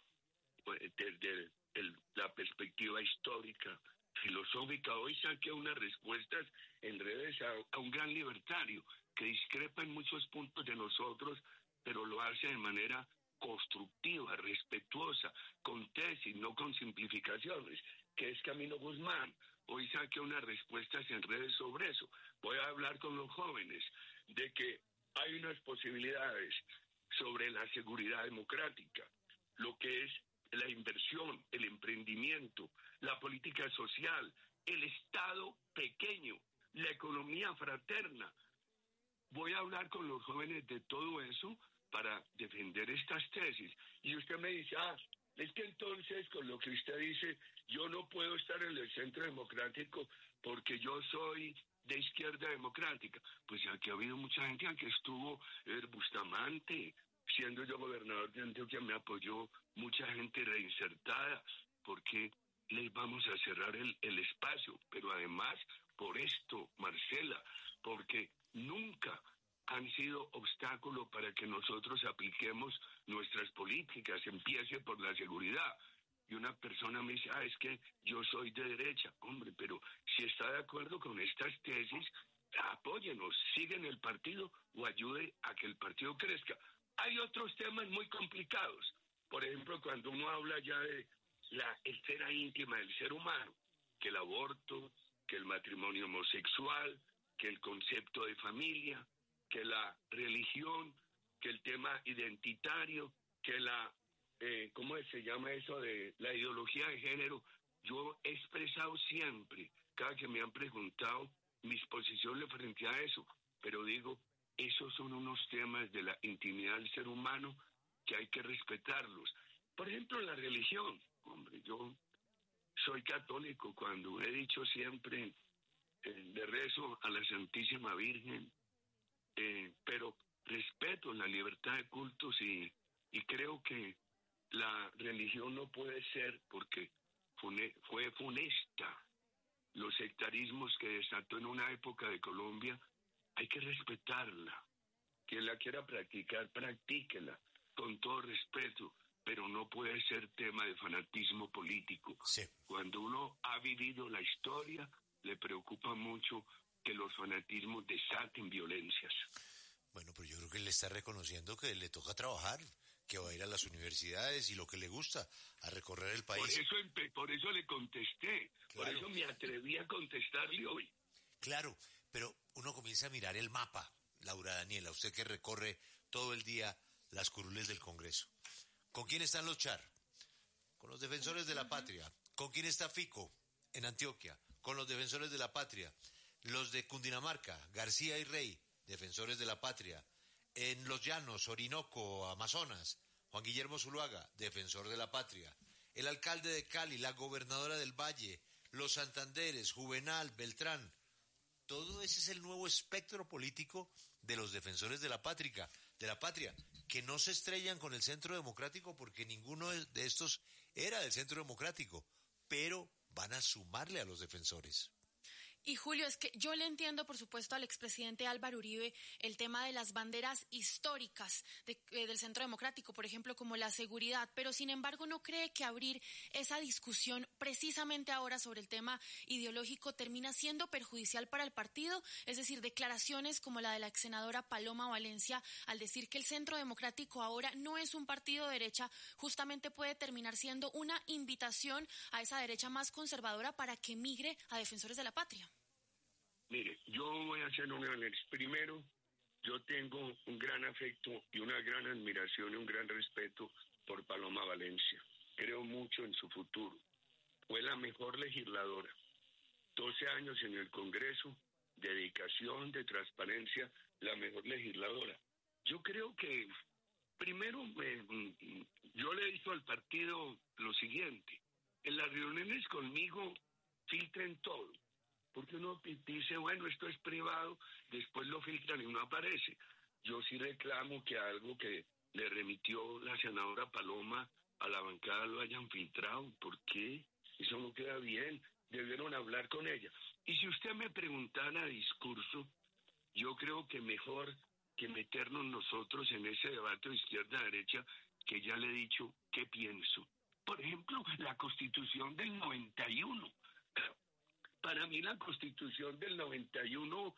desde la perspectiva histórica, filosófica. Hoy saqué unas respuestas en redes a un gran libertario que discrepa en muchos puntos de nosotros, pero lo hace de manera constructiva, respetuosa, con tesis, no con simplificaciones, que es Camilo Guzmán. Hoy saqué unas respuestas en redes sobre eso. Voy a hablar con los jóvenes de que hay unas posibilidades sobre la seguridad democrática, lo que es la inversión, el emprendimiento, la política social, el Estado pequeño, la economía fraterna. Voy a hablar con los jóvenes de todo eso para defender estas tesis. Y usted me dice, es que entonces con lo que usted dice, yo no puedo estar en el Centro Democrático porque yo soy de izquierda democrática. Pues aquí ha habido mucha gente que estuvo, Bustamante, siendo yo gobernador de Antioquia, me apoyó mucha gente reinsertada. ¿Por qué les vamos a cerrar el espacio? Pero además, por esto, Marcela, porque nunca han sido obstáculo para que nosotros apliquemos nuestras políticas, empiece por la seguridad. Y una persona me dice, es que yo soy de derecha. Hombre, pero si está de acuerdo con estas tesis, apóyenos, sigan el partido o ayude a que el partido crezca. Hay otros temas muy complicados. Por ejemplo, cuando uno habla ya de la esfera íntima del ser humano, que el aborto, que el matrimonio homosexual, que el concepto de familia, que la religión, que el tema identitario, que la, ¿cómo se llama eso de la ideología de género? Yo he expresado siempre, cada que me han preguntado, mis posiciones frente a eso, pero digo, esos son unos temas de la intimidad del ser humano que hay que respetarlos. Por ejemplo, la religión. Hombre, yo soy católico, cuando he dicho siempre, le rezo a la Santísima Virgen, pero respeto la libertad de cultos y creo que la religión no puede ser, porque fue funesta, los sectarismos que desató en una época de Colombia, hay que respetarla. Quien la quiera practicar, practíquela, con todo respeto, pero no puede ser tema de fanatismo político. Sí. Cuando uno ha vivido la historia, le preocupa mucho que los fanatismos desaten violencias. Bueno, pero yo creo que él está reconociendo que le toca trabajar, que va a ir a las universidades y lo que le gusta, a recorrer el país. Por eso le contesté, claro. Por eso me atreví a contestarle hoy. Claro, pero uno comienza a mirar el mapa, Laura Daniela, usted que recorre todo el día las curules del Congreso. ¿Con quién están los Char? Con los defensores de la patria. ¿Con quién está Fico en Antioquia? Con los defensores de la patria. Los de Cundinamarca, García y Rey, defensores de la patria. En los Llanos, Orinoco, Amazonas, Juan Guillermo Zuluaga, defensor de la patria. El alcalde de Cali, la gobernadora del Valle, los Santanderes, Juvenal, Beltrán. Todo ese es el nuevo espectro político de los defensores de la patria, que no se estrellan con el Centro Democrático porque ninguno de estos era del Centro Democrático, pero van a sumarle a los defensores. Y Julio, es que yo le entiendo, por supuesto, al expresidente Álvaro Uribe el tema de las banderas históricas del Centro Democrático, por ejemplo, como la seguridad, pero sin embargo, ¿no cree que abrir esa discusión precisamente ahora sobre el tema ideológico termina siendo perjudicial para el partido? Es decir, declaraciones como la de la exsenadora Paloma Valencia al decir que el Centro Democrático ahora no es un partido de derecha, justamente puede terminar siendo una invitación a esa derecha más conservadora para que migre a defensores de la patria. Mire, yo voy a hacer un análisis. Primero, yo tengo un gran afecto y una gran admiración y un gran respeto por Paloma Valencia. Creo mucho en su futuro. Fue la mejor legisladora. 12 años en el Congreso, dedicación, de transparencia, la mejor legisladora. Yo creo que, primero, yo le he dicho al partido lo siguiente. En las reuniones conmigo filtren todo. Porque uno dice, bueno, esto es privado, después lo filtran y no aparece. Yo sí reclamo que algo que le remitió la senadora Paloma a la bancada lo hayan filtrado. ¿Por qué? Eso no queda bien. Debieron hablar con ella. Y si usted me preguntara discurso, yo creo que mejor que meternos nosotros en ese debate de izquierda-derecha, que ya le he dicho qué pienso. Por ejemplo, la Constitución del 91. Para mí la Constitución del 91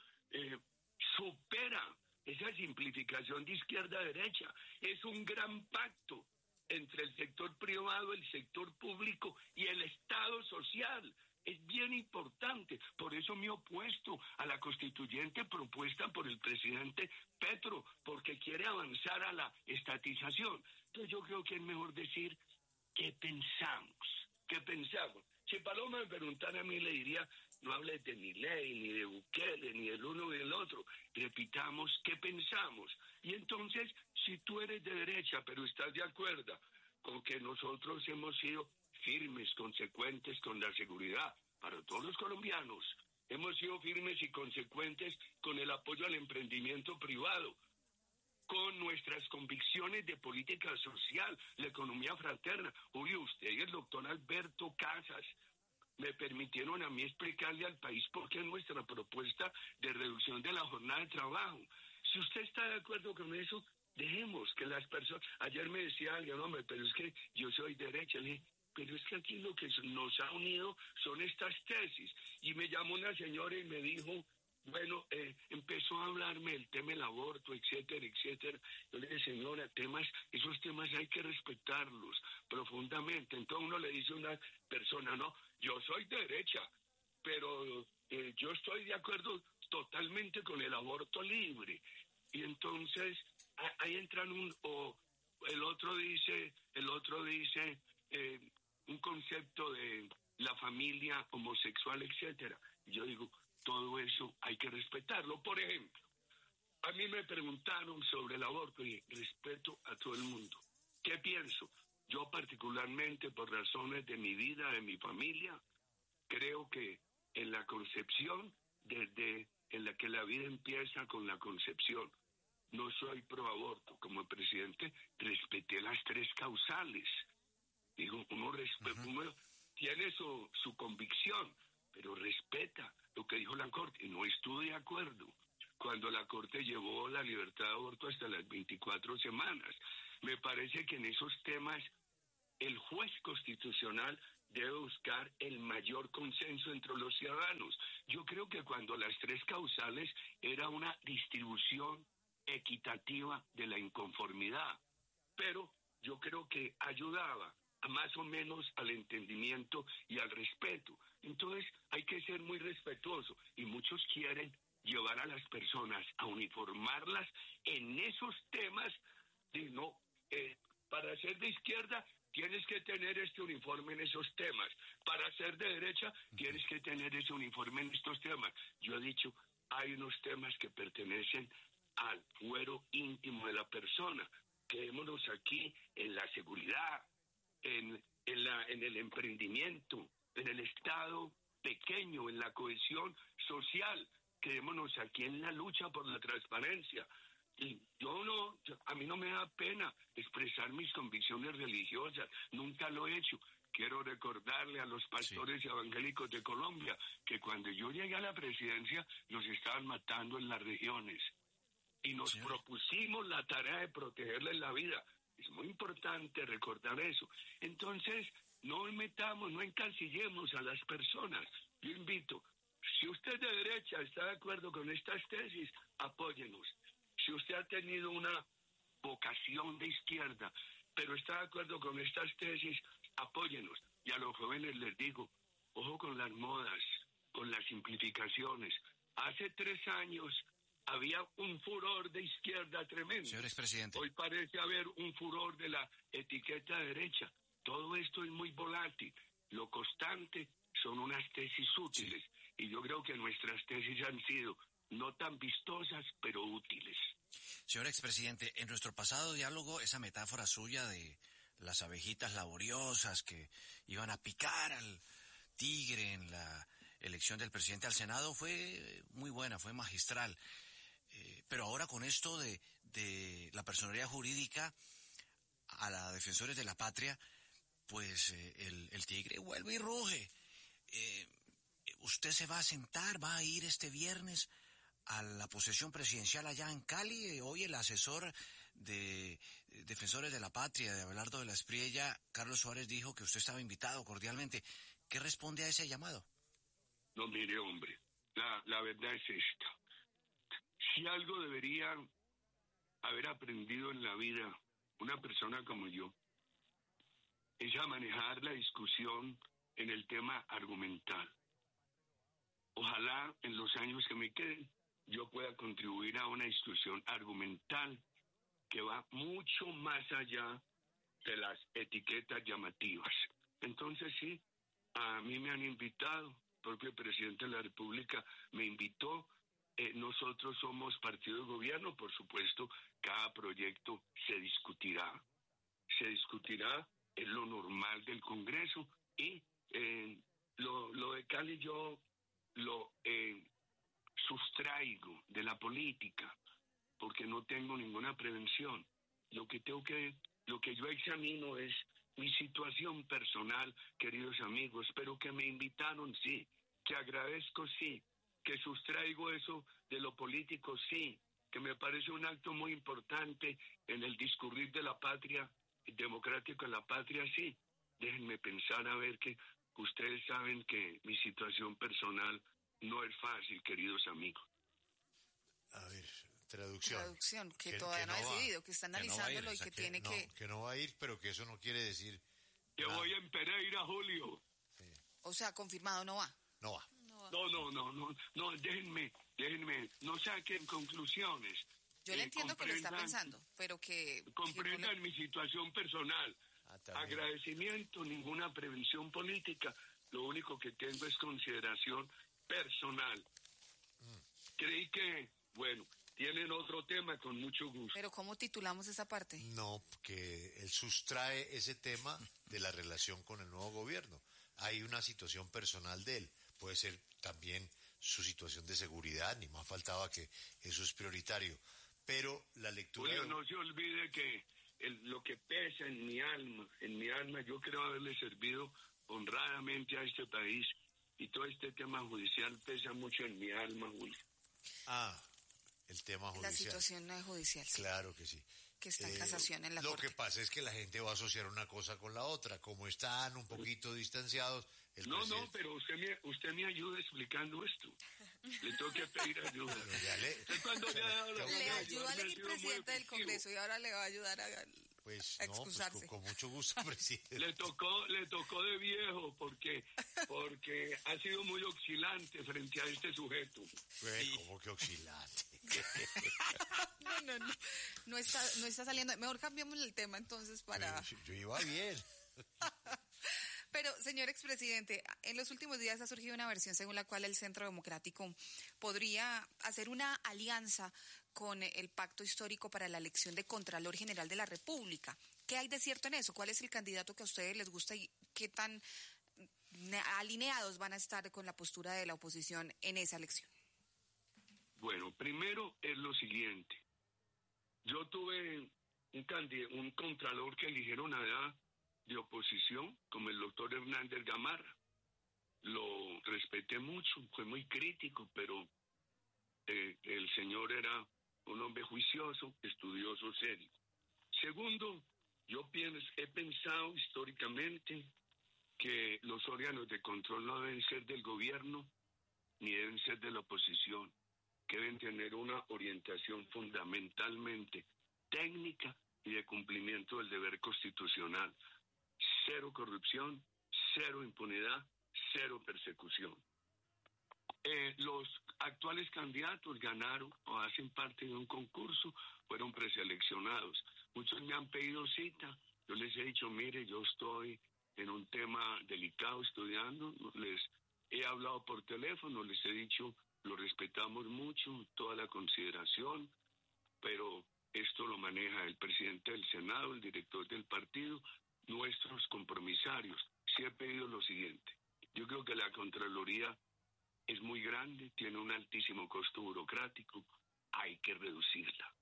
supera esa simplificación de izquierda-derecha. Es un gran pacto entre el sector privado, el sector público y el Estado social. Es bien importante. Por eso me he opuesto a la constituyente propuesta por el presidente Petro, porque quiere avanzar a la estatización. Entonces yo creo que es mejor decir qué pensamos. ¿Qué pensamos? Si Paloma me preguntara a mí, le diría, no hables de Milei, ni de Bukele, ni del uno ni del otro. Repitamos qué pensamos. Y entonces, si tú eres de derecha, pero estás de acuerdo con que nosotros hemos sido firmes, consecuentes con la seguridad para todos los colombianos, hemos sido firmes y consecuentes con el apoyo al emprendimiento privado, con nuestras convicciones de política social, la economía fraterna. Julio, usted y el doctor Alberto Casas me permitieron a mí explicarle al país por qué nuestra propuesta de reducción de la jornada de trabajo. Si usted está de acuerdo con eso, dejemos que las personas... Ayer me decía alguien, hombre, pero es que yo soy derecha. Le dije, pero es que aquí lo que nos ha unido son estas tesis. Y me llamó una señora y me dijo... Bueno, empezó a hablarme del tema del aborto, etcétera, etcétera. Yo le dije, señora, esos temas hay que respetarlos profundamente. Entonces uno le dice a una persona, no, yo soy de derecha, pero yo estoy de acuerdo totalmente con el aborto libre. Y entonces ahí entran el otro dice un concepto de la familia homosexual, etcétera. Y yo digo, todo eso hay que respetarlo. Por ejemplo, a mí me preguntaron sobre el aborto y respeto a todo el mundo. ¿Qué pienso? Yo particularmente, por razones de mi vida, de mi familia, creo que en la concepción, desde en la que la vida empieza con la concepción, no soy pro aborto. Como presidente, respeté las 3 causales. Digo, uno tiene su convicción, pero respeta lo que dijo la Corte. No estoy de acuerdo cuando la Corte llevó la libertad de aborto hasta las 24 semanas. Me parece que en esos temas el juez constitucional debe buscar el mayor consenso entre los ciudadanos. Yo creo que cuando las 3 causales era una distribución equitativa de la inconformidad, pero yo creo que ayudaba a más o menos al entendimiento y al respeto. Entonces hay que ser muy respetuoso, y muchos quieren llevar a las personas a uniformarlas en esos temas de no, para ser de izquierda tienes que tener este uniforme en esos temas, para ser de derecha tienes que tener ese uniforme en estos temas. Yo he dicho, hay unos temas que pertenecen al fuero íntimo de la persona. Quedémonos aquí en la seguridad, en el emprendimiento, en el Estado pequeño, en la cohesión social. Quedémonos aquí en la lucha por la transparencia. Y a mí no me da pena expresar mis convicciones religiosas, nunca lo he hecho. Quiero recordarle a los pastores evangélicos de Colombia que cuando yo llegué a la presidencia nos estaban matando en las regiones y nos propusimos la tarea de protegerles la vida. Es muy importante recordar eso. Entonces, no metamos, no encancillemos a las personas. Yo invito, si usted de derecha está de acuerdo con estas tesis, apóyenos. Si usted ha tenido una vocación de izquierda, pero está de acuerdo con estas tesis, apóyenos. Y a los jóvenes les digo, ojo con las modas, con las simplificaciones. Hace 3 años había un furor de izquierda tremendo. Señor expresidente. Hoy parece haber un furor de la etiqueta derecha. Todo esto es muy volátil. Lo constante son unas tesis útiles. Y yo creo que nuestras tesis han sido no tan vistosas, pero útiles. Señor expresidente, en nuestro pasado diálogo, esa metáfora suya de las abejitas laboriosas que iban a picar al tigre en la elección del presidente al Senado fue muy buena, fue magistral. Pero ahora con esto de la personería jurídica a la Defensores de la Patria, pues el tigre vuelve y ruge. ¿Usted se va a sentar, va a ir este viernes a la posesión presidencial allá en Cali? Hoy el asesor de Defensores de la Patria, de Abelardo de la Espriella, Carlos Suárez, dijo que usted estaba invitado cordialmente. ¿Qué responde a ese llamado? No, mire, hombre, la verdad es esta. Si algo debería haber aprendido en la vida una persona como yo, es a manejar la discusión en el tema argumental. Ojalá en los años que me queden yo pueda contribuir a una discusión argumental que va mucho más allá de las etiquetas llamativas. Entonces sí, a mí me han invitado, el propio presidente de la República me invitó. Nosotros somos partido de gobierno, por supuesto, cada proyecto se discutirá en lo normal del Congreso, y lo de Cali yo lo sustraigo de la política porque no tengo ninguna prevención. Lo que yo examino es mi situación personal, queridos amigos, pero que me invitaron, sí, que agradezco, sí, que sustraigo eso de lo político, sí, que me parece un acto muy importante en el discurrir de la patria, democrático de la patria, sí. Déjenme pensar a ver que ustedes saben que mi situación personal no es fácil, queridos amigos. A ver, traducción. Traducción, que todavía no ha decidido, que está analizándolo y que tiene que... Que no va a ir, pero que eso no quiere decir... Que voy en Pereira, Julio. Sí. O sea, confirmado no va. No va. No, déjenme, no saquen conclusiones. Yo le entiendo que lo está pensando, pero que... Comprendan mi situación personal. Agradecimiento, ninguna prevención política. Lo único que tengo es consideración personal. Creí que, bueno, tienen otro tema, con mucho gusto. Pero ¿cómo titulamos esa parte? No, que él sustrae ese tema de la relación con el nuevo gobierno. Hay una situación personal de él. Puede ser también su situación de seguridad, ni más faltaba que eso es prioritario. Pero la lectura... Julio, no se olvide que lo que pesa en mi alma, yo creo haberle servido honradamente a este país, y todo este tema judicial pesa mucho en mi alma, Julio. el tema judicial. La situación judicial, sí. Claro que sí. Que está en casación en la Lo Corte. que pasa es que la gente va a asociar una cosa con la otra. Como están un poquito distanciados... No, pero usted me ayuda explicando esto. Le tengo que pedir ayuda. Le ayudó a elegir presidente del Congreso y ahora le va a ayudar a excusarse. Pues con mucho gusto, presidente. Le tocó de viejo porque ha sido muy oscilante frente a este sujeto. ¿Cómo que oscilante? No está saliendo. Mejor cambiemos el tema entonces para... Yo iba bien. Pero, señor expresidente, en los últimos días ha surgido una versión según la cual el Centro Democrático podría hacer una alianza con el Pacto Histórico para la elección de Contralor General de la República. ¿Qué hay de cierto en eso? ¿Cuál es el candidato que a ustedes les gusta y qué tan alineados van a estar con la postura de la oposición en esa elección? Bueno, primero es lo siguiente. Yo tuve un contralor que eligieron allá de oposición, como el doctor Hernández Gamarra. Lo respeté mucho, fue muy crítico, pero el señor era un hombre juicioso, estudioso, serio. Segundo, he pensado históricamente que los órganos de control no deben ser del gobierno ni deben ser de la oposición, que deben tener una orientación fundamentalmente técnica y de cumplimiento del deber constitucional. Cero corrupción, cero impunidad, cero persecución. Los actuales candidatos ganaron o hacen parte de un concurso, fueron preseleccionados. Muchos me han pedido cita. Yo les he dicho, mire, yo estoy en un tema delicado estudiando. Les he hablado por teléfono, les he dicho, lo respetamos mucho, toda la consideración, pero esto lo maneja el presidente del Senado, el director del partido, nuestros compromisarios. Sí he pedido lo siguiente. Yo creo que la Contraloría es muy grande, tiene un altísimo costo burocrático, hay que reducirla.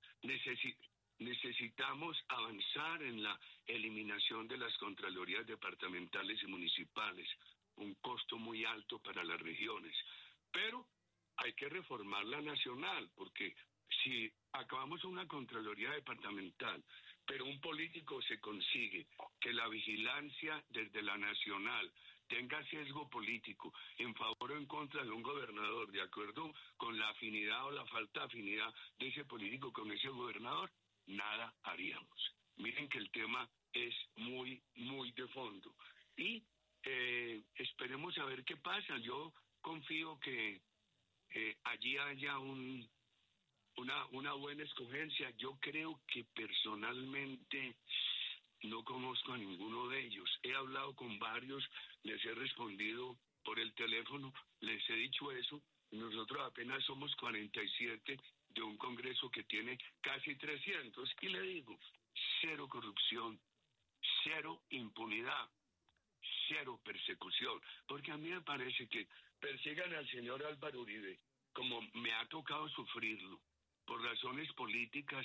Necesitamos avanzar en la eliminación de las Contralorías departamentales y municipales, un costo muy alto para las regiones. Pero hay que reformar la nacional, porque si acabamos una Contraloría departamental, pero un político se consigue que la vigilancia desde la nacional tenga sesgo político en favor o en contra de un gobernador, de acuerdo con la afinidad o la falta de afinidad de ese político con ese gobernador, nada haríamos. Miren que el tema es muy, muy de fondo. Y esperemos a ver qué pasa. Yo confío que allí haya una buena escogencia. Yo creo que personalmente no conozco a ninguno de ellos. He hablado con varios, les he respondido por el teléfono, les he dicho eso. Nosotros apenas somos 47 de un Congreso que tiene casi 300. Y le digo, cero corrupción, cero impunidad, cero persecución. Porque a mí me parece que persigan al señor Álvaro Uribe, como me ha tocado sufrirlo, por razones políticas,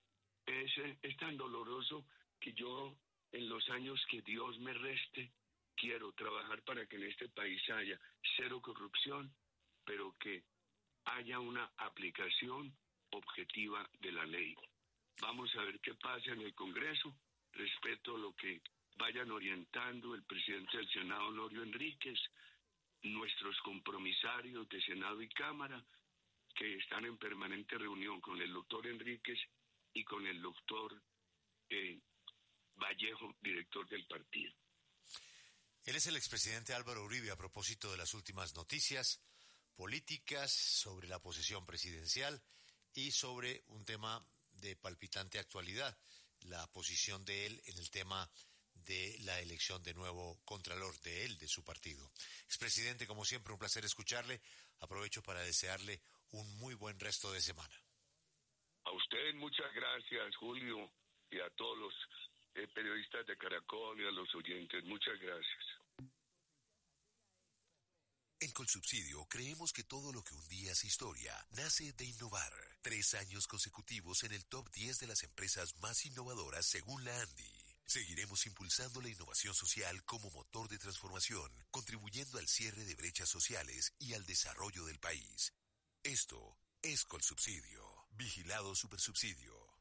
es tan doloroso que yo, en los años que Dios me reste, quiero trabajar para que en este país haya cero corrupción, pero que haya una aplicación objetiva de la ley. Vamos a ver qué pasa en el Congreso. Respeto lo que vayan orientando el presidente del Senado, Honorio Enríquez, nuestros compromisarios de Senado y Cámara, que están en permanente reunión con el doctor Enríquez y con el doctor Vallejo, director del partido. Él es el expresidente Álvaro Uribe a propósito de las últimas noticias políticas sobre la posesión presidencial y sobre un tema de palpitante actualidad, la posición de él en el tema de la elección de nuevo contralor de él, de su partido. Expresidente, como siempre, un placer escucharle. Aprovecho para desearle un muy buen resto de semana. A ustedes muchas gracias, Julio, y a todos los periodistas de Caracol y a los oyentes. Muchas gracias. En Colsubsidio creemos que todo lo que un día es historia nace de innovar. 3 años consecutivos en el top 10 de las empresas más innovadoras según la ANDI. Seguiremos impulsando la innovación social como motor de transformación, contribuyendo al cierre de brechas sociales y al desarrollo del país. Esto es Colsubsidio. Vigilado Supersubsidio.